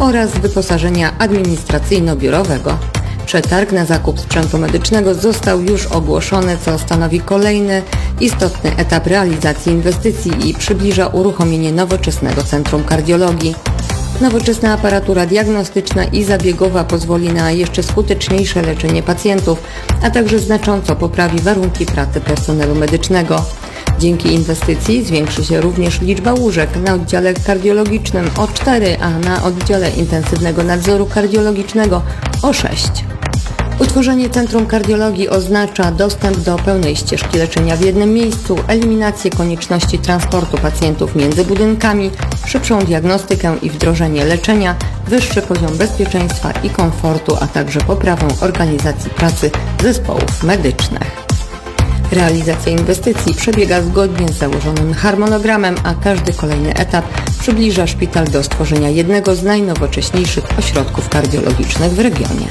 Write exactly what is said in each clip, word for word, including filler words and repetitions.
oraz wyposażenia administracyjno-biurowego. Przetarg na zakup sprzętu medycznego został już ogłoszony, co stanowi kolejny istotny etap realizacji inwestycji i przybliża uruchomienie nowoczesnego Centrum Kardiologii. Nowoczesna aparatura diagnostyczna i zabiegowa pozwoli na jeszcze skuteczniejsze leczenie pacjentów, a także znacząco poprawi warunki pracy personelu medycznego. Dzięki inwestycji zwiększy się również liczba łóżek na oddziale kardiologicznym o cztery, a na oddziale intensywnego nadzoru kardiologicznego o sześć. Utworzenie Centrum Kardiologii oznacza dostęp do pełnej ścieżki leczenia w jednym miejscu, eliminację konieczności transportu pacjentów między budynkami, szybszą diagnostykę i wdrożenie leczenia, wyższy poziom bezpieczeństwa i komfortu, a także poprawę organizacji pracy zespołów medycznych. Realizacja inwestycji przebiega zgodnie z założonym harmonogramem, a każdy kolejny etap przybliża szpital do stworzenia jednego z najnowocześniejszych ośrodków kardiologicznych w regionie.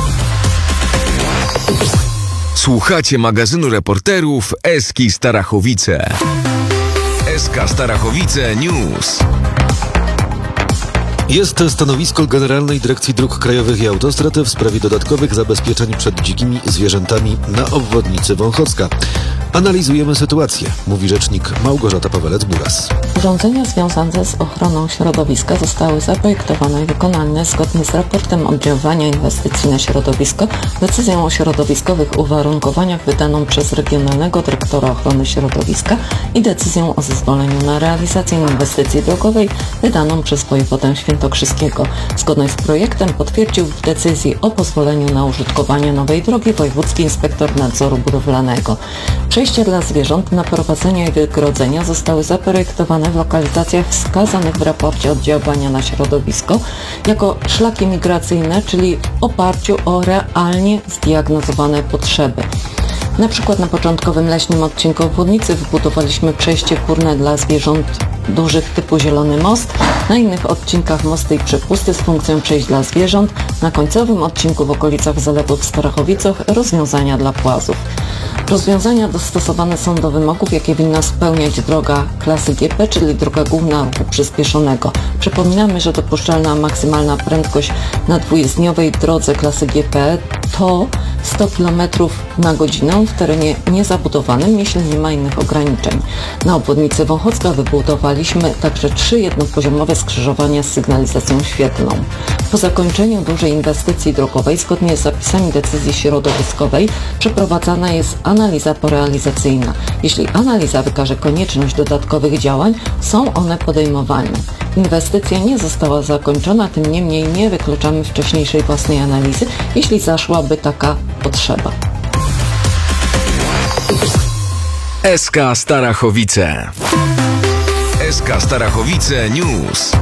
Słuchacie magazynu reporterów Eski Starachowice. Eska Starachowice News. Jest stanowisko Generalnej Dyrekcji Dróg Krajowych i Autostrad w sprawie dodatkowych zabezpieczeń przed dzikimi zwierzętami na obwodnicy Wąchocka. Analizujemy sytuację, mówi rzecznik Małgorzata Pawelec-Buras. Urządzenia związane z ochroną środowiska zostały zaprojektowane i wykonane zgodnie z raportem oddziaływania inwestycji na środowisko, decyzją o środowiskowych uwarunkowaniach wydaną przez Regionalnego Dyrektora Ochrony Środowiska i decyzją o zezwoleniu na realizację inwestycji drogowej wydaną przez wojewodę świętokrzyskiego. Zgodnie z projektem potwierdził w decyzji o pozwoleniu na użytkowanie nowej drogi wojewódzki inspektor nadzoru budowlanego. Przejścia dla zwierząt, naprowadzenia i wygrodzenia zostały zaprojektowane w lokalizacjach wskazanych w raporcie oddziaływania na środowisko jako szlaki migracyjne, czyli w oparciu o realnie zdiagnozowane potrzeby. Na przykład na początkowym leśnym odcinku obwodnicy wybudowaliśmy przejście górne dla zwierząt dużych typu Zielony Most, na innych odcinkach mosty i przepusty z funkcją przejść dla zwierząt, na końcowym odcinku w okolicach zalewu w Starachowicach rozwiązania dla płazów. Rozwiązania dostosowane są do wymogów, jakie winna spełniać droga klasy G P, czyli droga główna ruchu przyspieszonego. Przypominamy, że dopuszczalna maksymalna prędkość na dwujezdniowej drodze klasy G P to sto kilometrów na godzinę w terenie niezabudowanym, jeśli nie ma innych ograniczeń. Na obwodnicy Wąchocka wybudowaliśmy także trzy jednopoziomowe skrzyżowania z sygnalizacją świetlną. Po zakończeniu dużej inwestycji drogowej, zgodnie z zapisami decyzji środowiskowej, przeprowadzana jest analiza porealizacyjna. Jeśli analiza wykaże konieczność dodatkowych działań, są one podejmowane. Inwestycja nie została zakończona, tym niemniej nie wykluczamy wcześniejszej własnej analizy, jeśli zaszłaby taka potrzeba. Eska Starachowice. Eska Starachowice News.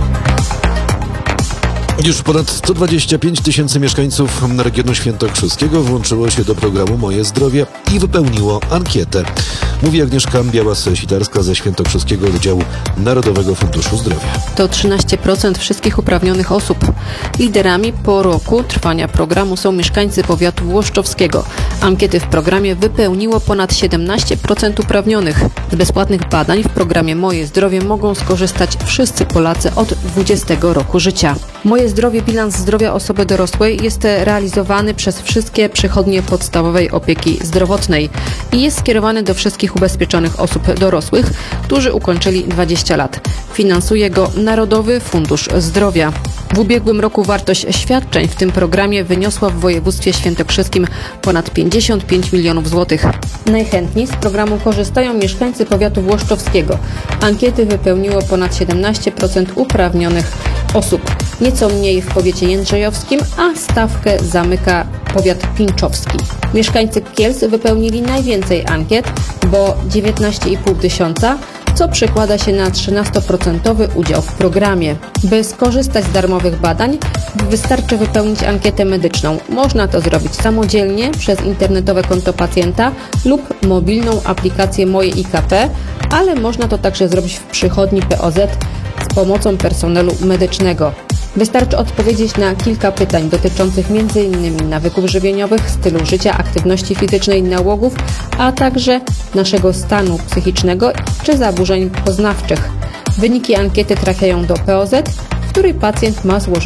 Już ponad sto dwadzieścia pięć tysięcy mieszkańców regionu świętokrzyskiego włączyło się do programu Moje Zdrowie i wypełniło ankietę. Mówi Agnieszka Białas-Sitarska ze Świętokrzyskiego Oddziału Narodowego Funduszu Zdrowia. To trzynaście procent wszystkich uprawnionych osób. Liderami po roku trwania programu są mieszkańcy powiatu włoszczowskiego. Ankiety w programie wypełniło ponad siedemnaście procent uprawnionych. Z bezpłatnych badań w programie Moje Zdrowie mogą skorzystać wszyscy Polacy od dwudziestego roku życia. Moje Zdrowie, bilans zdrowia osoby dorosłej jest realizowany przez wszystkie przychodnie podstawowej opieki zdrowotnej i jest skierowany do wszystkich ubezpieczonych osób dorosłych, którzy ukończyli dwadzieścia lat. Finansuje go Narodowy Fundusz Zdrowia. W ubiegłym roku wartość świadczeń w tym programie wyniosła w województwie świętokrzyskim ponad pięćdziesiąt pięć milionów złotych. Najchętniej z programu korzystają mieszkańcy powiatu włoszczowskiego. Ankiety wypełniło ponad siedemnaście procent uprawnionych osób. Nieco mniej w powiecie jędrzejowskim, a stawkę zamyka powiat pińczowski. Mieszkańcy Kielc wypełnili najwięcej ankiet, bo dziewiętnaście i pół tysiąca, co przekłada się na trzynastoprocentowy udział w programie. By skorzystać z darmowych badań, wystarczy wypełnić ankietę medyczną. Można to zrobić samodzielnie przez internetowe konto pacjenta lub mobilną aplikację Moje I K P, ale można to także zrobić w przychodni P O Z z pomocą personelu medycznego. Wystarczy odpowiedzieć na kilka pytań dotyczących między innymi nawyków żywieniowych, stylu życia, aktywności fizycznej, nałogów, a także naszego stanu psychicznego czy zaburzeń poznawczych. Wyniki ankiety trafiają do P O Z, w której pacjent ma złożone